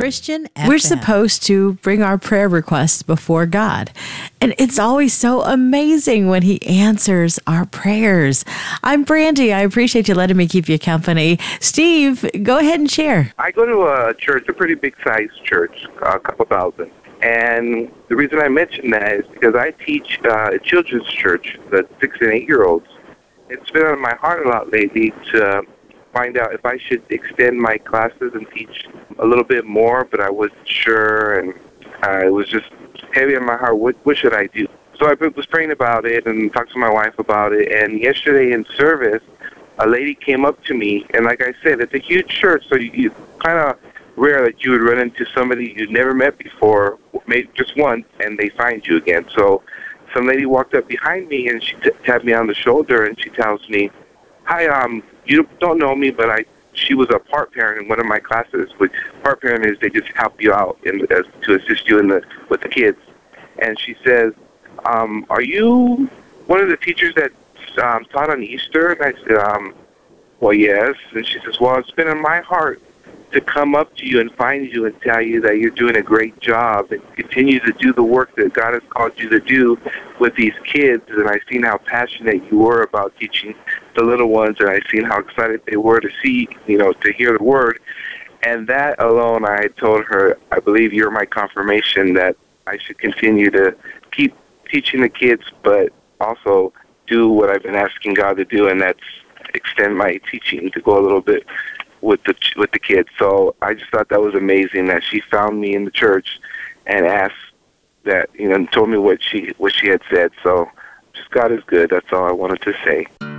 Christian FM. We're supposed to bring our prayer requests before God. And it's always so amazing when He answers our prayers. I'm Brandy. I appreciate you letting me keep you company. Steve, go ahead and share. I go to a church, a pretty big-sized church, a couple thousand. And the reason I mention that is because I teach a children's church, the 6 and 8-year-olds. It's been on my heart a lot lately to find out if I should extend my classes and teach a little bit more, but I wasn't sure, and it was just heavy on my heart. What should I do? So I was praying about it and talked to my wife about it, and yesterday in service, a lady came up to me, and like I said, it's a huge church, so you kind of rare that you would run into somebody you'd never met before, maybe just once, and they find you again. So some lady walked up behind me, and she tapped me on the shoulder, and she tells me, "Hi, you don't know me, but she was a part parent in one of my classes." Which part parent is they just help you out to assist you with the kids. And she says, "Are you one of the teachers that taught on Easter?" And I said, "Well, yes." And she says, "Well, it's been in my heart to come up to you and find you and tell you that you're doing a great job and continue to do the work that God has called you to do with these kids. And I've seen how passionate you were about teaching the little ones, and I've seen how excited they were to hear the word." And that alone, I told her, "I believe you're my confirmation that I should continue to keep teaching the kids, but also do what I've been asking God to do, and that's extend my teaching to go a little bit with the kids." So I just thought that was amazing that she found me in the church and asked that, and told me what she had said. So just God is good. That's all I wanted to say.